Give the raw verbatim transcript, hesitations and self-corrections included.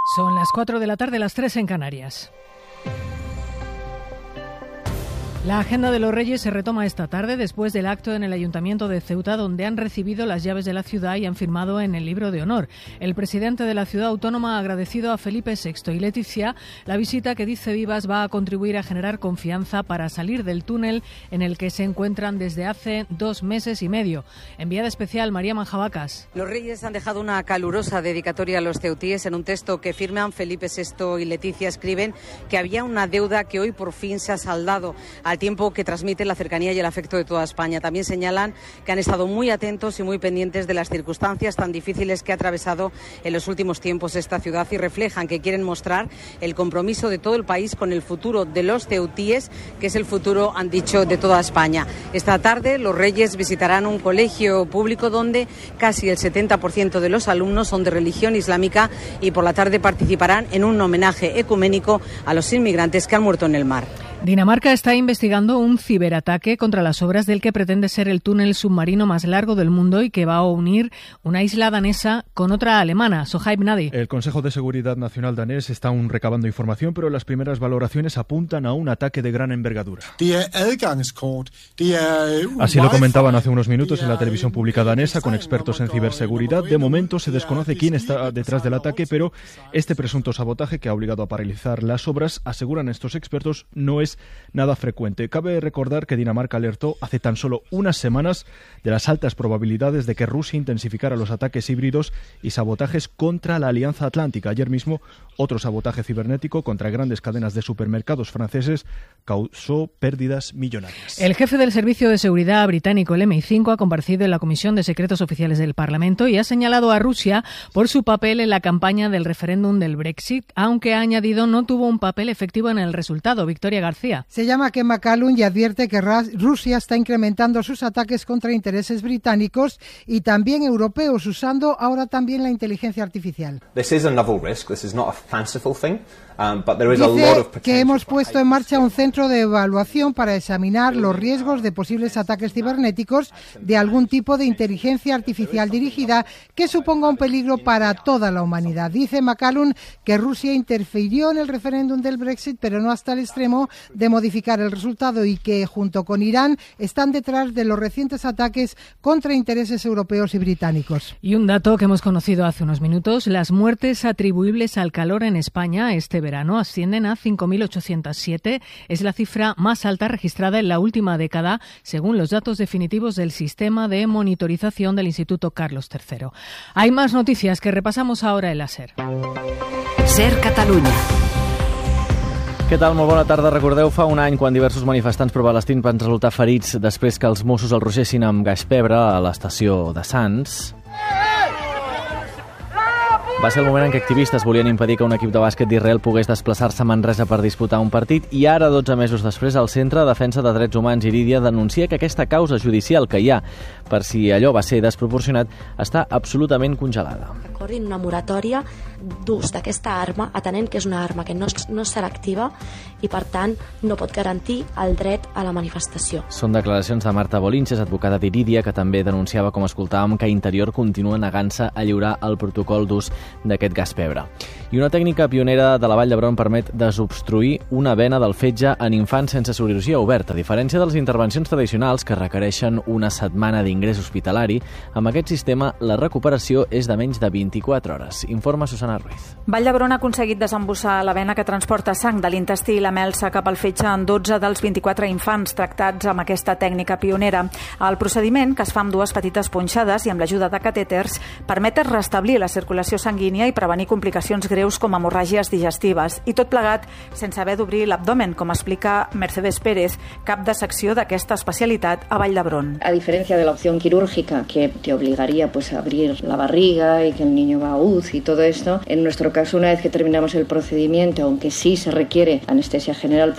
Son las cuatro de la tarde, las tres en Canarias. La agenda de los Reyes se retoma esta tarde después del acto en el Ayuntamiento de Ceuta, donde han recibido las llaves de la ciudad y han firmado en el libro de honor. El presidente de la ciudad autónoma ha agradecido a Felipe sexto y Leticia la visita que, dice Vivas, va a contribuir a generar confianza para salir del túnel en el que se encuentran desde hace dos meses y medio. Enviada especial, María Manjabacas. Los Reyes han dejado una calurosa dedicatoria a los ceutíes. En un texto que firman Felipe sexto y Leticia escriben que había una deuda que hoy por fin se ha saldado, al tiempo que transmite la cercanía y el afecto de toda España. También señalan que han estado muy atentos y muy pendientes de las circunstancias tan difíciles que ha atravesado en los últimos tiempos esta ciudad y reflejan que quieren mostrar el compromiso de todo el país con el futuro de los ceutíes, que es el futuro, han dicho, de toda España. Esta tarde los Reyes visitarán un colegio público donde casi el setenta por ciento de los alumnos son de religión islámica y por la tarde participarán en un homenaje ecuménico a los inmigrantes que han muerto en el mar. Dinamarca está investigando un ciberataque contra las obras del que pretende ser el túnel submarino más largo del mundo y que va a unir una isla danesa con otra alemana. Sohaib Nadi. El Consejo de Seguridad Nacional danés está aún recabando información, pero las primeras valoraciones apuntan a un ataque de gran envergadura. Así lo comentaban hace unos minutos en la televisión pública danesa con expertos en ciberseguridad. De momento se desconoce quién está detrás del ataque, pero este presunto sabotaje que ha obligado a paralizar las obras, aseguran estos expertos, no es nada frecuente. Cabe recordar que Dinamarca alertó hace tan solo unas semanas de las altas probabilidades de que Rusia intensificara los ataques híbridos y sabotajes contra la Alianza Atlántica. Ayer mismo, otro sabotaje cibernético contra grandes cadenas de supermercados franceses causó pérdidas millonarias. El jefe del Servicio de Seguridad británico, el eme i cinco, ha comparecido en la Comisión de Secretos Oficiales del Parlamento y ha señalado a Rusia por su papel en la campaña del referéndum del Brexit, aunque ha añadido no tuvo un papel efectivo en el resultado. Victoria García. Se llama Ken McCallum y advierte que Rusia está incrementando sus ataques contra intereses británicos y también europeos, usando ahora también la inteligencia artificial. This is a novel risk. This is not a fanciful thing. Um, but there is Dice a lot of potential que hemos puesto en marcha un centro de evaluación para examinar los riesgos de posibles ataques cibernéticos de algún tipo de inteligencia artificial dirigida que suponga un peligro para toda la humanidad. Dice McCallum que Rusia interfirió en el referéndum del Brexit, pero no hasta el extremo de modificar el resultado, y que junto con Irán están detrás de los recientes ataques contra intereses europeos y británicos. Y un dato que hemos conocido hace unos minutos: las muertes atribuibles al calor en España este verano ascienden a cinco mil ochocientos siete. Es la cifra más alta registrada en la última década, según los datos definitivos del sistema de monitorización del Instituto Carlos tercero. Hay más noticias que repasamos ahora en la SER. SER Catalunya. Què tal? Molt bona tarda. Recordeu fa un any quan diversos manifestants pro-Palestina van resultar ferits després que els Mossos els ruixessin amb gas pebre a l'estació de Sants? Va ser el moment en què activistes volien impedir que un equip de bàsquet d'Israel pogués desplaçar-se a Manresa per disputar un partit, i ara, dotze mesos després, el Centre de Defensa de Drets Humans Irídia denuncia que aquesta causa judicial que hi ha per si allò va ser desproporcionat està absolutament congelada. Recorrin una moratòria d'ús d'aquesta arma, atenent que és una arma que no, no serà activa i, per tant, no pot garantir el dret a la manifestació. Són declaracions de Marta Bolinches, advocada d'Irídia, que també denunciava, com escoltàvem, que Interior continua negant-se a lliurar el protocol d'ús d'aquest gas pebre. I una tècnica pionera de la Vall d'Hebron permet desobstruir una vena del fetge en infants sense cirurgia oberta. A diferència de les intervencions tradicionals que requereixen una setmana d'ingrés hospitalari, amb aquest sistema la recuperació és de menys de vint-i-quatre hores. Informa Susana Ruiz. Vall d'Hebron ha aconseguit desembussar la vena que transporta sang de l'intestí i la melsa cap al fetge en dotze dels vint-i-quatre infants tractats amb aquesta tècnica pionera. El procediment, que es fa amb dues petites punxades i amb l'ajuda de catèters, permet restablir la circulació sanguínia i prevenir complicacions greus com hemorràgies digestives, i tot plegat sense haver d'obrir l'abdomen, com explica Mercedes Pérez, cap de secció d'aquesta especialitat a Vall d'Hebron. A diferencia de la opción quirúrgica, que te obligaría pues, a abrir la barriga y que el niño va a U C I y todo esto, en nuestro caso, una vez que terminamos el procedimiento, aunque sí se requiere anestesia general